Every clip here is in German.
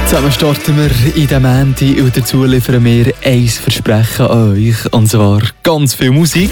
Zusammen starten wir in diesem Ende und dazu liefern wir ein Versprechen an euch. Und zwar ganz viel Musik.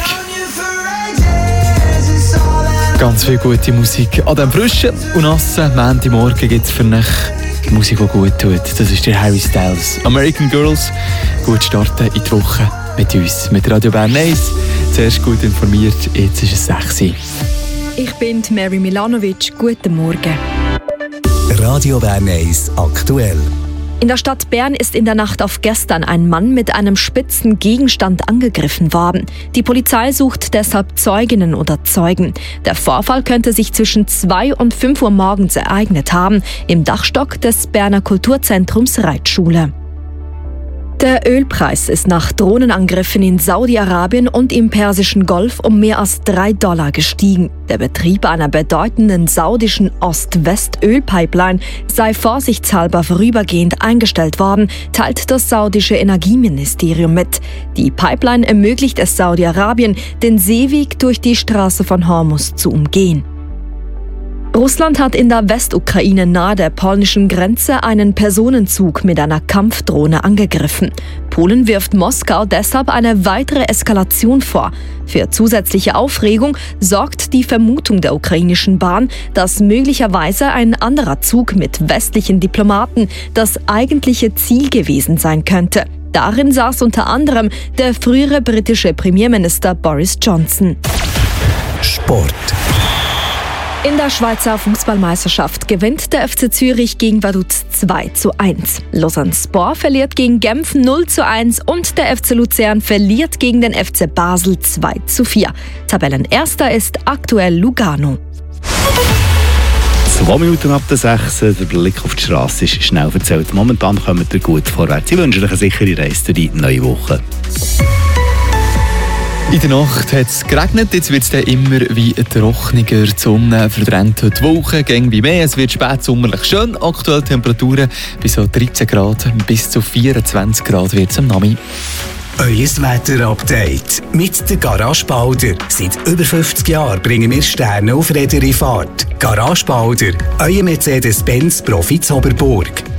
Ganz viel gute Musik. An diesem frischen und nassen Montagmorgen gibt es für euch Musik, die gut tut. Das ist der Harry Styles. American Girls. Gut starten in die Woche mit uns, mit Radio Bern 1. Zuerst gut informiert, jetzt ist es 6 Uhr. Ich bin Mary Milanovic. Guten Morgen. Radio Bern 1 aktuell. In der Stadt Bern ist in der Nacht auf gestern ein Mann mit einem spitzen Gegenstand angegriffen worden. Die Polizei sucht deshalb Zeuginnen oder Zeugen. Der Vorfall könnte sich zwischen 2 und 5 Uhr morgens ereignet haben, im Dachstock des Berner Kulturzentrums Reitschule. Der Ölpreis ist nach Drohnenangriffen in Saudi-Arabien und im Persischen Golf um mehr als $3 gestiegen. Der Betrieb einer bedeutenden saudischen Ost-West-Ölpipeline sei vorsichtshalber vorübergehend eingestellt worden, teilt das saudische Energieministerium mit. Die Pipeline ermöglicht es Saudi-Arabien, den Seeweg durch die Straße von Hormuz zu umgehen. Russland hat in der Westukraine nahe der polnischen Grenze einen Personenzug mit einer Kampfdrohne angegriffen. Polen wirft Moskau deshalb eine weitere Eskalation vor. Für zusätzliche Aufregung sorgt die Vermutung der ukrainischen Bahn, dass möglicherweise ein anderer Zug mit westlichen Diplomaten das eigentliche Ziel gewesen sein könnte. Darin saß unter anderem der frühere britische Premierminister Boris Johnson. Sport. In der Schweizer Fußballmeisterschaft gewinnt der FC Zürich gegen Vaduz 2:1. Lausanne Sport verliert gegen Genf 0:1 und der FC Luzern verliert gegen den FC Basel 2:4. Tabellenerster ist aktuell Lugano. 2 Minuten ab der 6. Der Blick auf die Straße ist schnell erzählt. Momentan kommt ihr gut vorwärts. Ich wünsche euch eine sichere Reise durch die neue Woche. In der Nacht hat es geregnet, jetzt wird es dann immer wie trockener. Die Sonne verdrängt heute die Woche, gäng wie mehr. Es wird spätsommerlich schön. Aktuelle Temperaturen bis so 13 Grad bis zu 24 Grad wird es am Nami. Euer Wetter-Update mit der Garage Balder. Seit über 50 Jahren bringen wir Sterne auf Räder in Fahrt. Garage Balder, euer Mercedes-Benz Profi Zoberburg.